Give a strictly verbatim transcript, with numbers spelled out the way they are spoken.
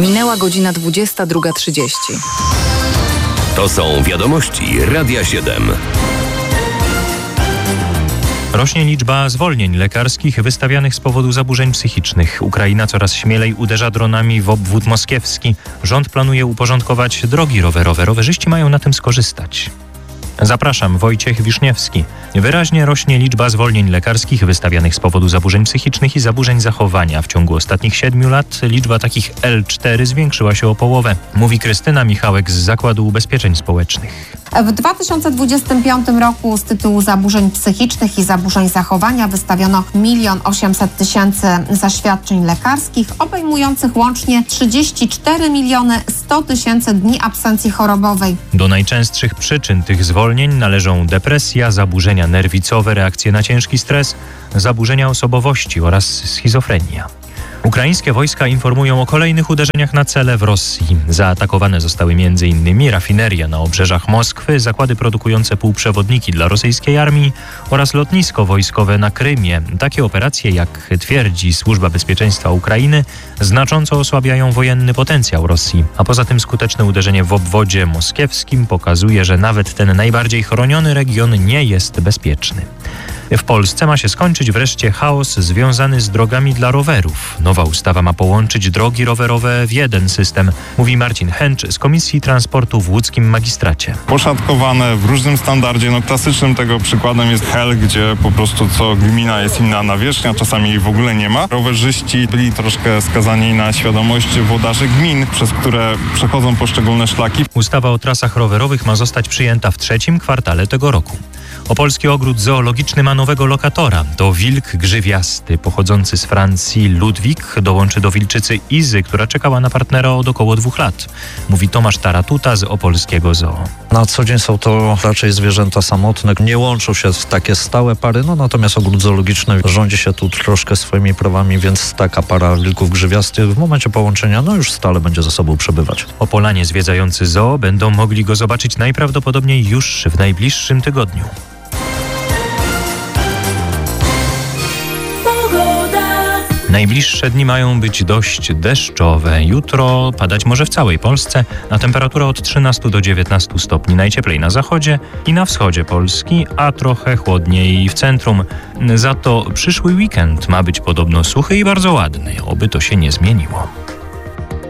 Minęła godzina dwudziesta druga trzydzieści. To są wiadomości Radia siedem. Rośnie liczba zwolnień lekarskich wystawianych z powodu zaburzeń psychicznych. Ukraina coraz śmielej uderza dronami w obwód moskiewski. Rząd planuje uporządkować drogi rowerowe. Rowerzyści mają na tym skorzystać. Zapraszam, Wojciech Wiszniewski. Wyraźnie rośnie liczba zwolnień lekarskich wystawianych z powodu zaburzeń psychicznych i zaburzeń zachowania. W ciągu ostatnich siedmiu lat liczba takich L cztery zwiększyła się o połowę, mówi Krystyna Michałek z Zakładu Ubezpieczeń Społecznych. W dwa tysiące dwudziestym piątym roku z tytułu zaburzeń psychicznych i zaburzeń zachowania wystawiono milion osiemset tysięcy zaświadczeń lekarskich, obejmujących łącznie trzydzieści cztery miliony sto tysięcy dni absencji chorobowej. Do najczęstszych przyczyn tych zwolnień należą depresja, zaburzenia nerwicowe, reakcje na ciężki stres, zaburzenia osobowości oraz schizofrenia. Ukraińskie wojska informują o kolejnych uderzeniach na cele w Rosji. Zaatakowane zostały między innymi rafineria na obrzeżach Moskwy, zakłady produkujące półprzewodniki dla rosyjskiej armii oraz lotnisko wojskowe na Krymie. Takie operacje, jak twierdzi Służba Bezpieczeństwa Ukrainy, znacząco osłabiają wojenny potencjał Rosji. A poza tym skuteczne uderzenie w obwodzie moskiewskim pokazuje, że nawet ten najbardziej chroniony region nie jest bezpieczny. W Polsce ma się skończyć wreszcie chaos związany z drogami dla rowerów. Nowa ustawa ma połączyć drogi rowerowe w jeden system, mówi Marcin Hęcz z Komisji Transportu w łódzkim magistracie. Poszatkowane w różnym standardzie. No klasycznym tego przykładem jest Hel, gdzie po prostu co gmina jest inna nawierzchnia, czasami jej w ogóle nie ma. Rowerzyści byli troszkę skazani na świadomość włodarzy gmin, przez które przechodzą poszczególne szlaki. Ustawa o trasach rowerowych ma zostać przyjęta w trzecim kwartale tego roku. Opolski ogród zoologiczny ma nowego lokatora. To wilk grzywiasty pochodzący z Francji Ludwik dołączy do wilczycy Izy, która czekała na partnera od około dwóch lat. Mówi Tomasz Taratuta z opolskiego zoo. Na co dzień są to raczej zwierzęta samotne. Nie łączą się w takie stałe pary, no natomiast ogród zoologiczny rządzi się tu troszkę swoimi prawami, więc taka para wilków grzywiastych w momencie połączenia no już stale będzie ze sobą przebywać. Opolanie zwiedzający zoo będą mogli go zobaczyć najprawdopodobniej już w najbliższym tygodniu. Najbliższe dni mają być dość deszczowe. Jutro padać może w całej Polsce, a temperatura od trzynastu do dziewiętnastu stopni. Najcieplej na zachodzie i na wschodzie Polski, a trochę chłodniej w centrum. Za to przyszły weekend ma być podobno suchy i bardzo ładny. Oby to się nie zmieniło.